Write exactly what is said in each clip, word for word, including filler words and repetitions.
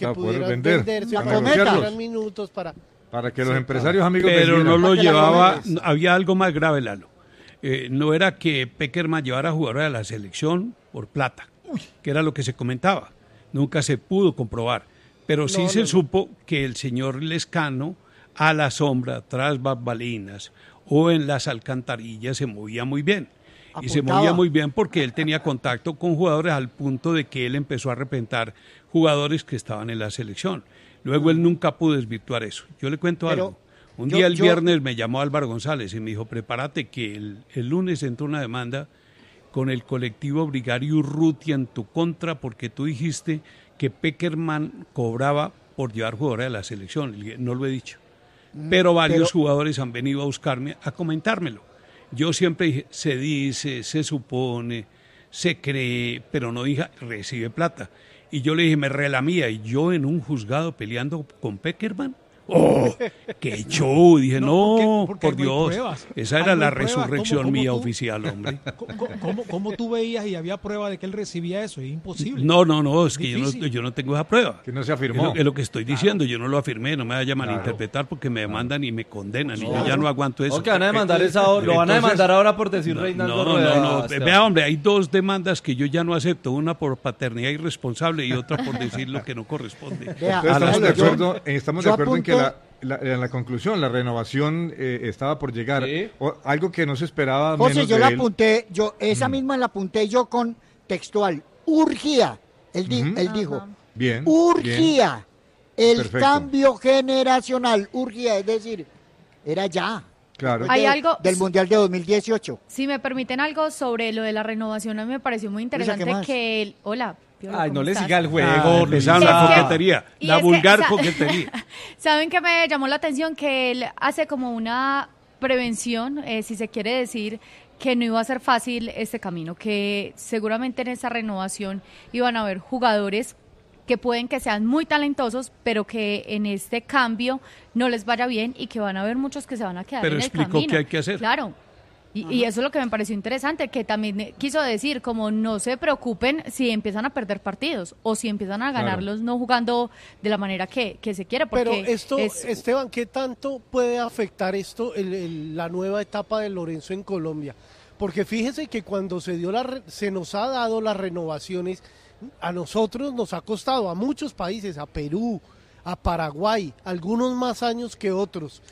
que para pudieran vender, venderse, para para que negociarlos. tuvieran minutos para... Para que los Sí, empresarios amigos Pero vendieran. no lo Para que la llevaba, Gómez- no, había algo más grave, Lalo. Eh, no era que Pekerman llevara a jugadores a la selección por plata, que era lo que se comentaba. Nunca se pudo comprobar. Pero sí No, se no, no. supo que el señor Lescano, a la sombra, tras bambalinas o en las alcantarillas, se movía muy bien. Y se Apuntaba. movía muy bien porque él tenía contacto con jugadores al punto de que él empezó a repentar jugadores que estaban en la selección. Luego él nunca pudo desvirtuar eso. Yo le cuento Pero algo. Un yo- día el yo- viernes me llamó Álvaro González y me dijo, prepárate que el, el lunes entró una demanda con el colectivo Brigario Urrutia en tu contra porque tú dijiste que Pekerman cobraba por llevar jugadores a la selección. Le dije, no lo he dicho. Pero varios pero- jugadores han venido a buscarme a comentármelo. Yo siempre dije, se dice, se supone, se cree, pero no dije, recibe plata. Y yo le dije, me relamía, y yo en un juzgado peleando con Pekerman. ¡Oh! ¡Qué show! Dije, no, No, porque- porque por hay Dios. pruebas. Esa Hay era la pruebas. resurrección ¿Cómo- cómo mía tú? oficial, hombre. ¿Cómo, cómo, cómo tú veías y había prueba de que él recibía eso? Es imposible. No, no, no, es que yo no, Difícil. yo no tengo esa prueba. Que no se Es afirmó. lo, es lo que estoy diciendo, yo no lo afirmé, no me vaya a malinterpretar porque me demandan y me condenan y yo ya no aguanto eso. O que van a demandar esa, lo van a Entonces- demandar ahora por decir No, Reinaldo no, Rueda. no, no. Esteban. Vea, hombre, hay dos demandas que yo ya no acepto, una por paternidad irresponsable y otra por decir lo que no corresponde. Vea, Entonces, a la estamos de yo- acuerdo, eh, estamos de yo acuerdo en que apunto- la, la- en la conclusión, la renovación eh, estaba por llegar. Sí. O- algo que no se esperaba José, menos yo de la él. apunté, yo esa misma la apunté yo con textual, urgía. Él, di- Ujú. él dijo, Ajá. Bien. bien. urgía. El Perfecto. cambio generacional, urgía, es decir, era ya. Claro. después Hay de- algo- del Mundial de dos mil dieciocho. Si me permiten algo sobre lo de la renovación, a mí me pareció muy interesante ¿qué más? que el... Hola, Piolo, Ay, ¿cómo no le estás? siga el juego. Ah, empezaron Es la que- coquetería, y la es que, vulgar sa- coquetería. ¿Saben qué me llamó la atención? Que él hace como una prevención, eh, si se quiere decir, que no iba a ser fácil este camino, que seguramente en esa renovación iban a haber jugadores que pueden que sean muy talentosos, pero que en este cambio no les vaya bien y que van a haber muchos que se van a quedar Pero en el explicó camino. qué hay que hacer. Claro. Y, y eso es lo que me pareció interesante, que también quiso decir, como no se preocupen si empiezan a perder partidos o si empiezan a ganarlos no jugando de la manera que, que se quiera. Porque Pero esto, es- Esteban, ¿qué tanto puede afectar esto el- el- la nueva etapa de Lorenzo en Colombia? Porque fíjese que cuando se dio la re- se nos ha dado las renovaciones, a nosotros nos ha costado, a muchos países, a Perú, a Paraguay, algunos más años que otros.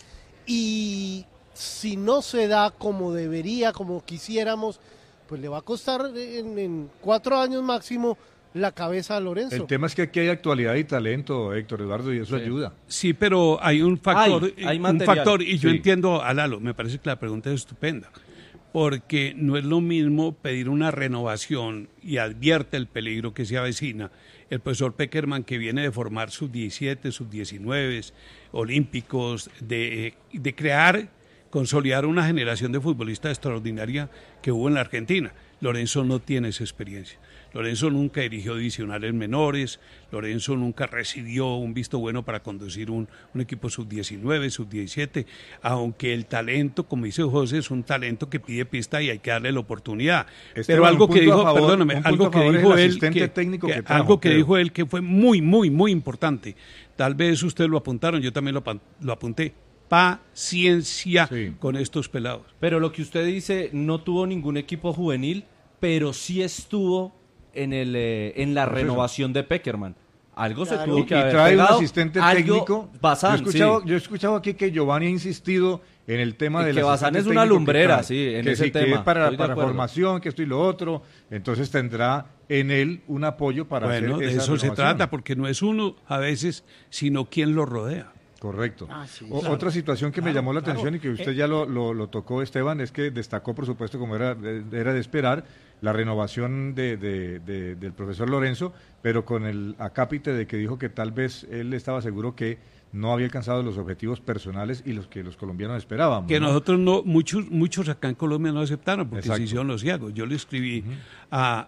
Y si no se da como debería, como quisiéramos, pues le va a costar en, en cuatro años máximo la cabeza a Lorenzo. El tema es que aquí hay actualidad y talento, Héctor Eduardo, y eso Sí. ayuda. Sí, pero hay un factor, Hay, hay un material. factor y yo Sí. entiendo a Lalo, me parece que la pregunta es estupenda, porque no es lo mismo pedir una renovación y advierte el peligro que se avecina. El profesor Pekerman, que viene de formar sub diecisiete, sub diecinueve, olímpicos, de, de crear, consolidar una generación de futbolistas extraordinaria que hubo en la Argentina. Lorenzo no tiene esa experiencia. Lorenzo nunca dirigió divisionales menores, Lorenzo nunca recibió un visto bueno para conducir un, un equipo sub diecinueve, sub diecisiete, aunque el talento, como dice José, es un talento que pide pista y hay que darle la oportunidad. Esteban, Pero un algo que punto a dijo, favor- perdóname, un punto algo a que favor es dijo el él, asistente que- técnico que- que trajo, algo que creo. dijo él que fue muy, muy, muy importante. Tal vez ustedes lo apuntaron, yo también lo, pan- lo apunté. Paciencia Sí. con estos pelados. Pero lo que usted dice, no tuvo ningún equipo juvenil, pero sí estuvo en el eh, en la Proceso. renovación de Pekerman. Algo se Claro. tuvo Y, que y haber trae un pegado, asistente algo técnico. Bazán, yo, he escuchado, sí. yo he escuchado aquí que Giovanni ha insistido en el tema Y del que Bazán asistente es una técnico que lumbrera, trae. sí, en que ese sí, que tema, es para, estoy de para acuerdo. formación, que esto y lo otro. Entonces tendrá en él un apoyo para Bueno, hacer de esa eso se renovación. trata, porque no es uno a veces, sino quien lo rodea. Correcto. Ah, sí, O- claro. Otra situación que me Claro, llamó la claro. atención y que usted ya lo, lo, lo tocó, Esteban, es que destacó, por supuesto, como era de, era de esperar, la renovación de, de- de- del profesor Lorenzo, pero con el acápite de que dijo que tal vez él estaba seguro que no había alcanzado los objetivos personales y los que los colombianos esperábamos. Que ¿no? nosotros no, muchos, muchos acá en Colombia no aceptaron porque Exacto. se hicieron los ciegos. Yo le escribí a,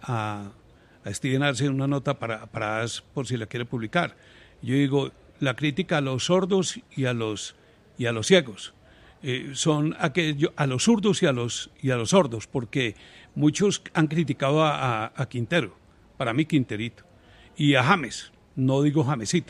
a, a Steven Arce una nota para, para As, por si la quiere publicar. Yo digo, la crítica a los sordos y a los y a los ciegos eh, son aquello, a los zurdos y a los y a los sordos, porque muchos han criticado a, a, a Quintero, para mí Quinterito, y a James, no digo Jamesito.